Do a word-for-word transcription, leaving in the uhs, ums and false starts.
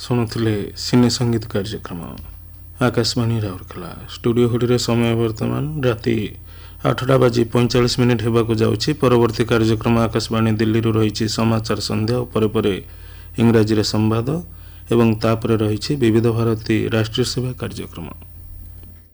ଶୁଣୁଥିଲେ ସିନେ ସଙ୍ଗୀତ କାର୍ଯ୍ୟକ୍ରମ ଆକାଶବାଣୀ ରାଉରକେଲା। ଷ୍ଟୁଡ଼ିଓ ଘଡ଼ିରେ ସମୟ ବର୍ତ୍ତମାନ ରାତି ଆଠଟା ବାଜି ପଇଁଚାଳିଶ ମିନିଟ୍ ହେବାକୁ ଯାଉଛି। ପରବର୍ତ୍ତୀ କାର୍ଯ୍ୟକ୍ରମ ଆକାଶବାଣୀ ଦିଲ୍ଲୀରୁ ରହିଛି ସମାଚାର ସନ୍ଧ୍ୟା ଓ ପରେ ପରେ ଇଂରାଜୀରେ ସମ୍ବାଦ ଏବଂ ତାପରେ ରହିଛି ବିବିଧ ଭାରତୀ ରାଷ୍ଟ୍ରୀୟ ସେବା କାର୍ଯ୍ୟକ୍ରମ।